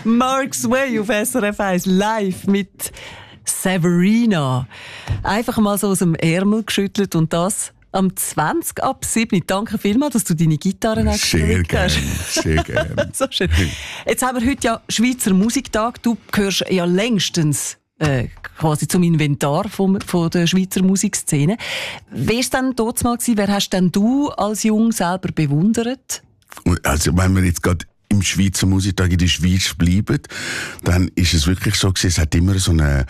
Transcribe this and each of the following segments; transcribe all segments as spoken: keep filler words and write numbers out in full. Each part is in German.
Mark Sway auf S R F eins live mit Severina. Einfach mal so aus dem Ärmel geschüttelt und das am zwanzig ab sieben. Danke vielmals, dass du deine Gitarre hast. Sehr gerne, sehr gerne. So schön. Jetzt haben wir heute ja Schweizer Musiktag. Du gehörst ja längstens äh, quasi zum Inventar vom, von der Schweizer Musikszene. Wie war es denn dort mal gewesen? Wer hast denn du als Jung selber bewundert? Also wenn wir jetzt gerade im Schweizer Musiktag in der Schweiz bleiben, dann ist es wirklich so gewesen, es hat immer so eine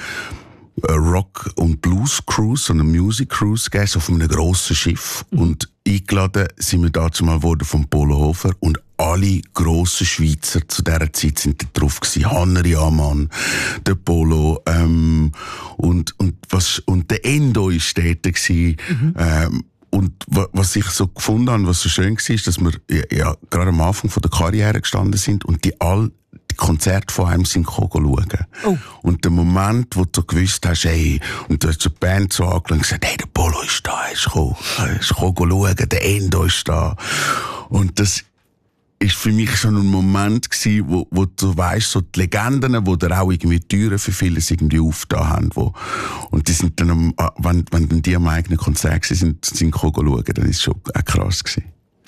Rock- und Blues-Cruise, so eine Music-Cruise gegeben, so auf einem grossen Schiff. Mhm. Und eingeladen sind wir dazu mal worden von Polo Hofer und alle grossen Schweizer zu dieser Zeit sind da drauf gewesen. Hanner Amann, der Polo, ähm, und, und was, und der Endo ist dort gewesen. Mhm. Ähm, Und was ich so gefunden habe, was so schön war, ist, dass wir ja, ja gerade am Anfang von der Karriere gestanden sind und die all die Konzerte von einem sind schauen. Oh. Und der Moment, wo du gewusst hast, hey, und du hast die Band so angeschaut und gesagt, hey, der Polo ist da, er ist gekommen, er ist gekommen schauen, der Endo ist da. Und das ist für mich so ein Moment gewesen, wo, wo du weisst, so die Legenden, wo da auch irgendwie Türen für vieles irgendwie aufgetan haben, wo, und die sind dann am, wenn, wenn dann die am eigenen Konzert sind, sind schauen, dann ist es schon auch krass gewesen.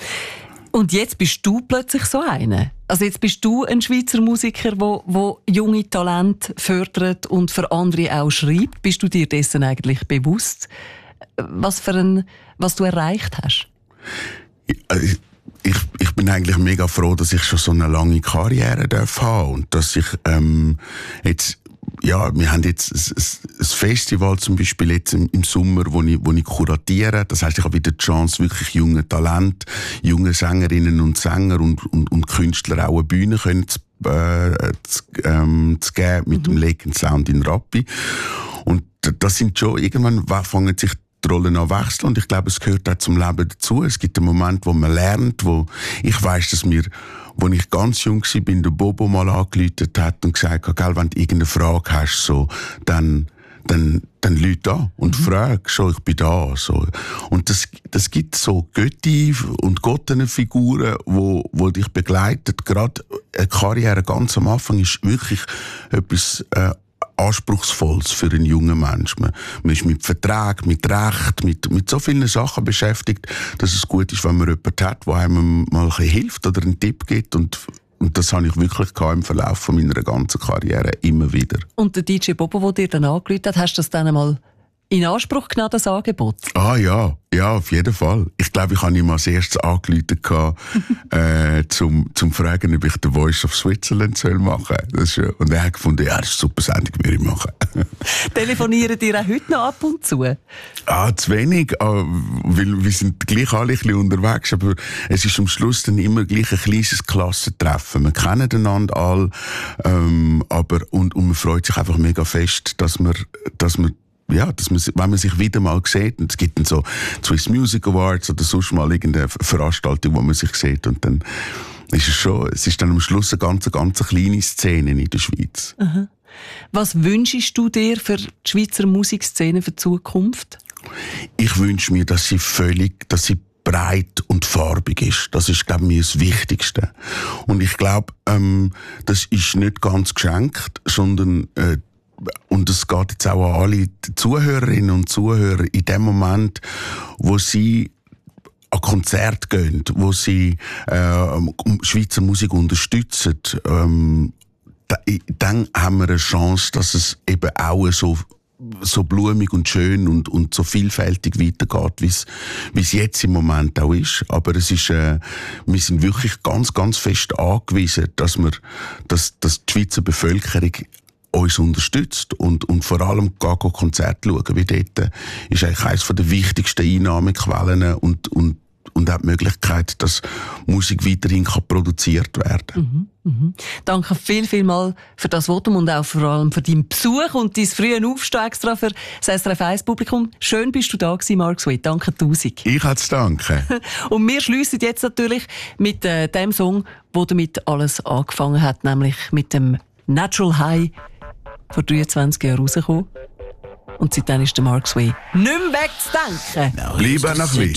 Und jetzt bist du plötzlich so einer. Also jetzt bist du ein Schweizer Musiker, der, der junge Talente fördert und für andere auch schreibt. Bist du dir dessen eigentlich bewusst, was für ein, was du erreicht hast? Ich, ich, ich bin eigentlich mega froh, dass ich schon so eine lange Karriere darf haben und dass ich ähm, jetzt ja, wir haben jetzt ein Festival zum Beispiel jetzt im, im Sommer, wo ich, wo ich kuratiere. Das heisst, ich habe wieder die Chance, wirklich junge Talente, junge Sängerinnen und Sänger und, und, und Künstler auch eine Bühne können zu, äh, zu, ähm, zu geben mit mhm. dem Lake Sound in Rappi. Und das sind schon, irgendwann fangen sich die Rollen an wechseln und ich glaube, es gehört auch zum Leben dazu. Es gibt einen Moment, wo man lernt, wo ich weiss, dass mir, als ich ganz jung war, bin der Bobo mal angerufen hat und gesagt hat, gell, wenn du irgendeine Frage hast, so, dann, dann, dann Leute an und mhm. frag, schon, ich bin da, so. Und das, das gibt so Götti und Gottenfiguren, wo, wo dich begleiten. Gerade eine Karriere ganz am Anfang ist wirklich etwas, äh, Anspruchsvolles für einen jungen Menschen. Man, man ist mit Vertrag, mit Recht, mit, mit so vielen Sachen beschäftigt, dass es gut ist, wenn man jemanden hat, der einem mal ein bisschen hilft oder einen Tipp gibt. Und, und das habe ich wirklich im Verlauf von meiner ganzen Karriere immer wieder. Und der D J Bobo, der dir dann angerufen hat, hast du das dann einmal in Anspruch genommen, das Angebot? Ah ja, ja, auf jeden Fall. Ich glaube, ich habe ihm als erstes angerufen, äh, zum, zum fragen, ob ich The Voice of Switzerland soll machen soll. Und er hat gefunden, ja, das ist eine super Sendung, würde ich machen. Telefonieren dir auch heute noch ab und zu? Ah, zu wenig, ah, weil wir sind gleich alle ein bisschen unterwegs, aber es ist am Schluss dann immer gleich ein kleines Klassentreffen. Wir kennen einander alle, ähm, aber, und, und man freut sich einfach mega fest, dass man, dass man ja, dass man, wenn man sich wieder mal sieht, und es gibt dann so Swiss Music Awards oder sonst mal irgendeine Veranstaltung, wo man sich sieht, und dann ist es schon, es ist dann am Schluss eine ganz, ganz kleine Szene in der Schweiz. Aha. Was wünschst du dir für die Schweizer Musikszene für die Zukunft? Ich wünsche mir, dass sie völlig, dass sie breit und farbig ist. Das ist, glaube ich, mir das Wichtigste. Und ich glaube, ähm, das ist nicht ganz geschenkt, sondern äh, und es geht jetzt auch an alle Zuhörerinnen und Zuhörer in dem Moment, wo sie an Konzerte gehen, wo sie äh, Schweizer Musik unterstützen, ähm, da, dann haben wir eine Chance, dass es eben auch so so blumig und schön und, und so vielfältig weitergeht, wie es, wie es jetzt im Moment auch ist. Aber es ist, äh, wir sind wirklich ganz, ganz fest angewiesen, dass wir, dass, dass die Schweizer Bevölkerung uns unterstützt und, und vor allem gar kein Konzert schauen, wie dort ist eigentlich eines der wichtigsten Einnahmequellen und, und, und auch die Möglichkeit, dass Musik weiterhin kann produziert werden. Mhm, mhm. Danke viel, viel mal für das Votum und auch vor allem für deinen Besuch und dein frühe Aufstehen extra für das S R F eins Publikum. Schön bist du da gewesen, Mark Sway. Danke tausend. Ich hätte es danken. Und wir schliessen jetzt natürlich mit äh, dem Song, wo damit alles angefangen hat, nämlich mit dem Natural High, vor dreiundzwanzig Jahren rausgekommen. Und seitdem ist der Mark Sway nicht mehr wegzudenken. Lieber nach Wien.